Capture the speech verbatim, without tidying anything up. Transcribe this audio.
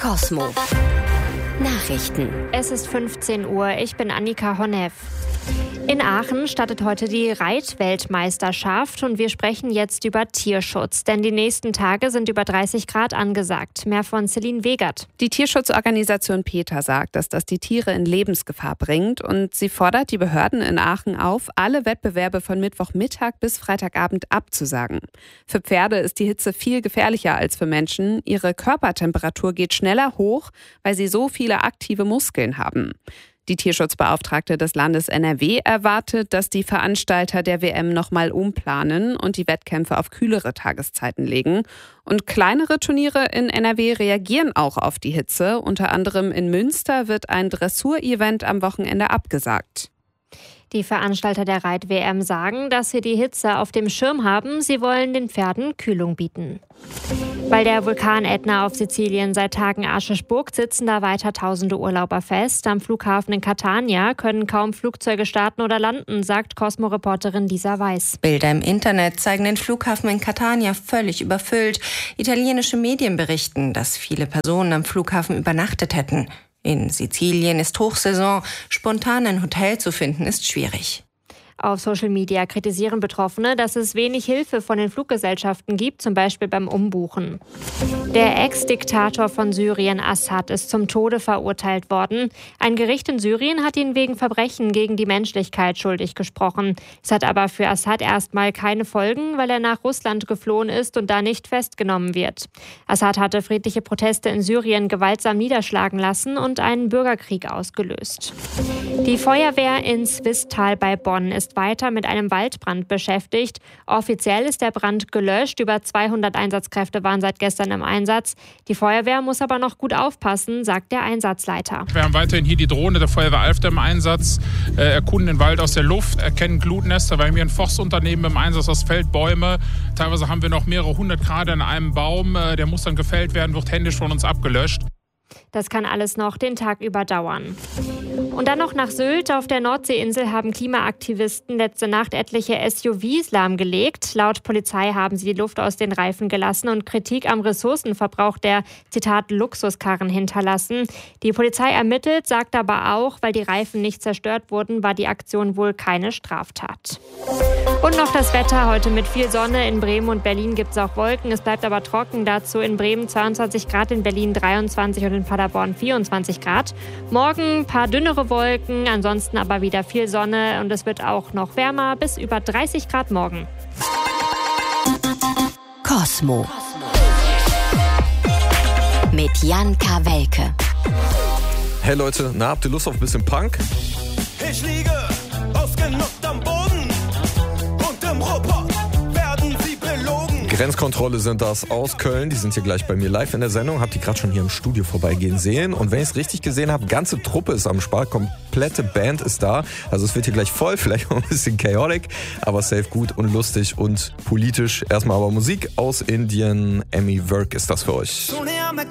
Kosmo Nachrichten. Es ist fünfzehn Uhr, ich bin Annika Honneff. In Aachen startet heute die Reitweltmeisterschaft und wir sprechen jetzt über Tierschutz, denn die nächsten Tage sind über dreißig Grad angesagt. Mehr von Celine Wegert. Die Tierschutzorganisation PETA sagt, dass das die Tiere in Lebensgefahr bringt und sie fordert die Behörden in Aachen auf, alle Wettbewerbe von Mittwochmittag bis Freitagabend abzusagen. Für Pferde ist die Hitze viel gefährlicher als für Menschen. Ihre Körpertemperatur geht schneller hoch, weil sie so viele aktive Muskeln haben. Die Tierschutzbeauftragte des Landes N R W erwartet, dass die Veranstalter der W M nochmal umplanen und die Wettkämpfe auf kühlere Tageszeiten legen. Und kleinere Turniere in N R W reagieren auch auf die Hitze. Unter anderem in Münster wird ein Dressur-Event am Wochenende abgesagt. Die Veranstalter der Reit-W M sagen, dass sie die Hitze auf dem Schirm haben. Sie wollen den Pferden Kühlung bieten. Weil der Vulkan Ätna auf Sizilien seit Tagen Asche spuckt, sitzen da weiter tausende Urlauber fest. Am Flughafen in Catania können kaum Flugzeuge starten oder landen, sagt Cosmo-Reporterin Lisa Weiß. Bilder im Internet zeigen den Flughafen in Catania völlig überfüllt. Italienische Medien berichten, dass viele Personen am Flughafen übernachtet hätten. In Sizilien ist Hochsaison. Spontan ein Hotel zu finden, ist schwierig. Auf Social Media kritisieren Betroffene, dass es wenig Hilfe von den Fluggesellschaften gibt, zum Beispiel beim Umbuchen. Der Ex-Diktator von Syrien, Assad, ist zum Tode verurteilt worden. Ein Gericht in Syrien hat ihn wegen Verbrechen gegen die Menschlichkeit schuldig gesprochen. Es hat aber für Assad erstmal keine Folgen, weil er nach Russland geflohen ist und da nicht festgenommen wird. Assad hatte friedliche Proteste in Syrien gewaltsam niederschlagen lassen und einen Bürgerkrieg ausgelöst. Die Feuerwehr in Swisttal bei Bonn ist weiter mit einem Waldbrand beschäftigt. Offiziell ist der Brand gelöscht. Über zweihundert Einsatzkräfte waren seit gestern im Einsatz. Die Feuerwehr muss aber noch gut aufpassen, sagt der Einsatzleiter. Wir haben weiterhin hier die Drohne der Feuerwehr Alfter im Einsatz, äh, erkunden den Wald aus der Luft, erkennen Glutnester. Wir haben hier ein Forstunternehmen im Einsatz, das fällt Bäume. Teilweise haben wir noch mehrere hundert Grad an einem Baum. Äh, der muss dann gefällt werden, wird händisch von uns abgelöscht. Das kann alles noch den Tag über dauern. Und dann noch nach Sylt. Auf der Nordseeinsel haben Klimaaktivisten letzte Nacht etliche S U Vs lahmgelegt. Laut Polizei haben sie die Luft aus den Reifen gelassen und Kritik am Ressourcenverbrauch der, Zitat, Luxuskarren hinterlassen. Die Polizei ermittelt, sagt aber auch, weil die Reifen nicht zerstört wurden, war die Aktion wohl keine Straftat. Und noch das Wetter, heute mit viel Sonne. In Bremen und Berlin gibt es auch Wolken. Es bleibt aber trocken. Dazu in Bremen zweiundzwanzig Grad, in Berlin dreiundzwanzig und in Paderborn vierundzwanzig Grad. Morgen ein paar dünnere Wolken, ansonsten aber wieder viel Sonne und es wird auch noch wärmer, bis über dreißig Grad morgen. Kosmo mit Jan Kawelke. Hey Leute, na, habt ihr Lust auf ein bisschen Punk? Ich liege ausgenockt am Boden und im Ruhrpott werden sie belogen. Grenzkontrolle sind das aus Köln. Die sind hier gleich bei mir live in der Sendung. Hab die gerade schon hier im Studio vorbeigehen sehen. Und wenn ich es richtig gesehen habe, ganze Truppe ist am Start. Komplette Band ist da. Also es wird hier gleich voll, vielleicht auch ein bisschen chaotic, aber safe gut und lustig und politisch. Erstmal aber Musik aus Indien. Emmy Work ist das für euch. So näher